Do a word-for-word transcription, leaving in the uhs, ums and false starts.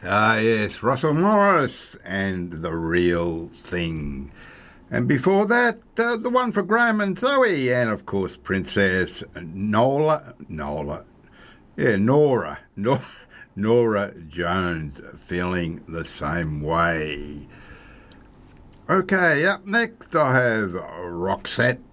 Ah, yes, Russell Morris and The Real Thing. And before that, uh, the one for Graham and Zoe, and of course Princess Nola, Nola, yeah, Nora, Nora, Nora Jones, Feeling the Same Way. Okay, up next I have Roxette